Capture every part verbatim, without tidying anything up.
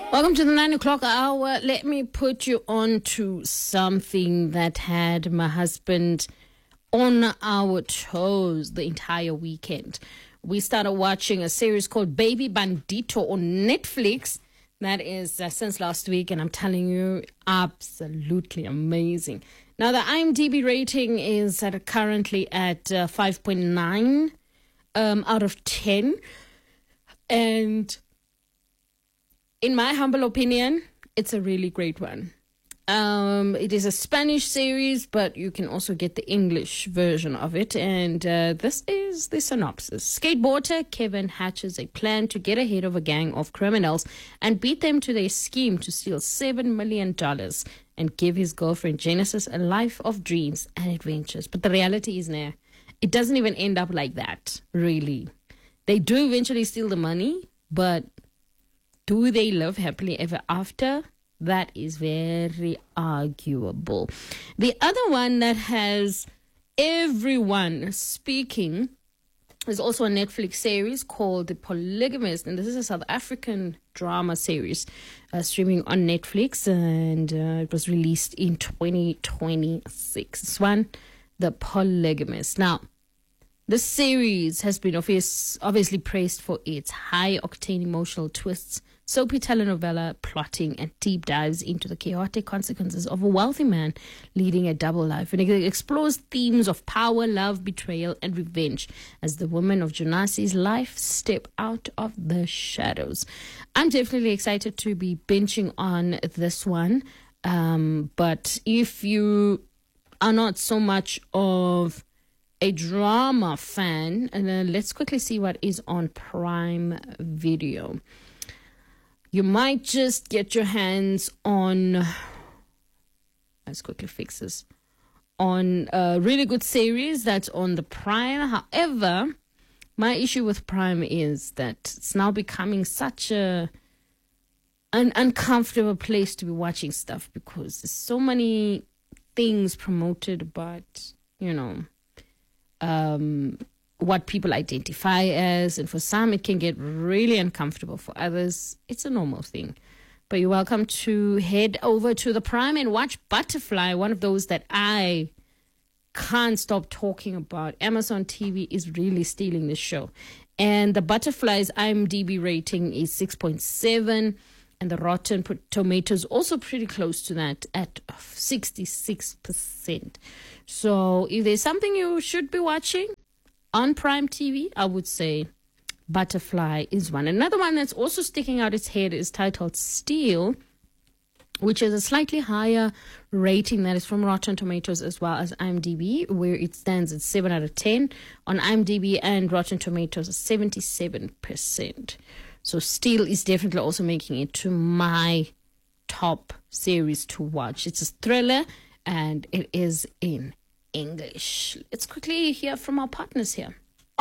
Welcome to the nine o'clock hour. Let me put you on to something that had my husband on our toes the entire weekend. We started watching a series called Baby Bandito on Netflix. That is uh, since last week, and I'm telling you, absolutely amazing. Now, the IMDb rating is at, currently at uh, five point nine um, out of ten. And in my humble opinion, it's a really great one. Um, it is a Spanish series, but you can also get the English version of it. And uh, this is the synopsis. Skateboarder Kevin hatches a plan to get ahead of a gang of criminals and beat them to their scheme to steal seven million dollars and give his girlfriend Genesis a life of dreams and adventures. But the reality is, nah, it doesn't even end up like that, really. They do eventually steal the money, but do they live happily ever after? That is very arguable. The other one that has everyone speaking is also a Netflix series called The Polygamist. And this is a South African drama series uh, streaming on Netflix. And uh, it was released in twenty twenty-six. This one, The Polygamist. Now, this series has been obvious, obviously praised for its high-octane emotional twists, soapy telenovela plotting, and deep dives into the chaotic consequences of a wealthy man leading a double life. And it explores themes of power, love, betrayal, and revenge as the women of Jonasi's life step out of the shadows. I'm definitely excited to be binging on this one. Um, but if you are not so much of a drama fan, and then let's quickly see what is on Prime Video. You might just get your hands on, let's quickly fix this, on a really good series that's on the Prime. However, my issue with Prime is that it's now becoming such a an uncomfortable place to be watching stuff because there's so many things promoted, but, you know, um, what people identify as, and for some it can get really uncomfortable. For others, it's a normal thing. But you're welcome to head over to the Prime and watch Butterfly, one of those that I can't stop talking about. Amazon T V is really stealing this show. And the Butterfly's IMDb rating is six point seven, and the Rotten Tomatoes also pretty close to that at sixty-six percent. So if there's something you should be watching on Prime T V, I would say Butterfly is one. Another one that's also sticking out its head is titled Steel, which is a slightly higher rating that is from Rotten Tomatoes as well as IMDb, where it stands at seven out of ten on IMDb, and Rotten Tomatoes is seventy-seven percent. So Steel is definitely also making it to my top series to watch. It's a thriller and it is in English. Let's quickly hear from our partners here.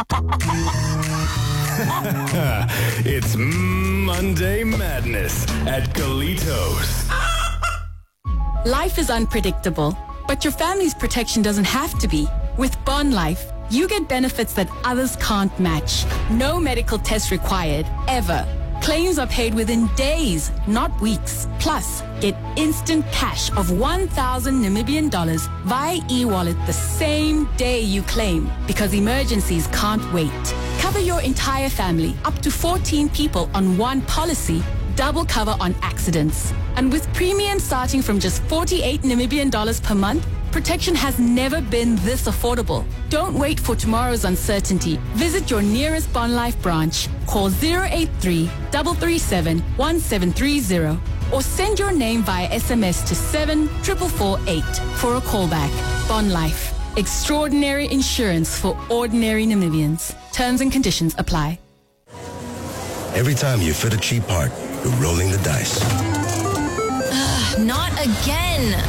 It's Monday Madness at Galitos. Life is unpredictable, but your family's protection doesn't have to be. With Bond Life, you get benefits that others can't match. No medical tests required, ever. Claims are paid within days, not weeks. Plus, get instant cash of one thousand Namibian dollars via e-wallet the same day you claim, because emergencies can't wait. Cover your entire family, up to fourteen people on one policy, double cover on accidents. And with premiums starting from just forty-eight Namibian dollars per month, protection has never been this affordable. Don't wait for tomorrow's uncertainty. Visit your nearest Bond Life branch. Call zero eight three, three three seven, one seven three zero or send your name via S M S to seven four four four eight for a callback. Bond Life. Extraordinary insurance for ordinary Namibians. Terms and conditions apply. Every time you fit a cheap part, you're rolling the dice. Ugh, not again.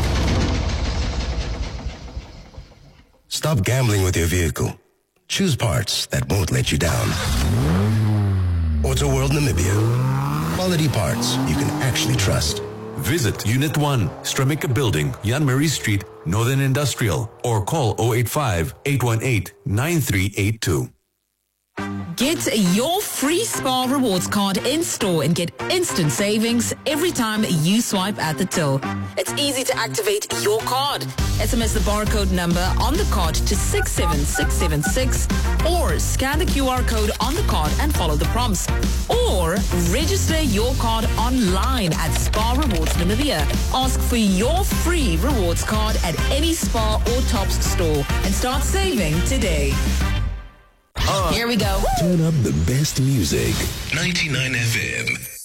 Stop gambling with your vehicle. Choose parts that won't let you down. Auto World Namibia. Quality parts you can actually trust. Visit Unit one, Stremica Building, Jan Marie Street, Northern Industrial, or call zero eight five, eight one eight, nine three eight two. Get your free Spar Rewards card in store and get instant savings every time you swipe at the till. It's easy to activate your card. S M S the barcode number on the card to six seven six seven six or scan the Q R code on the card and follow the prompts. Or register your card online at Spar Rewards Namibia. Ask for your free rewards card at any Spar or Tops store and start saving today. Uh, Here we go. Turn up the best music. ninety-nine F M.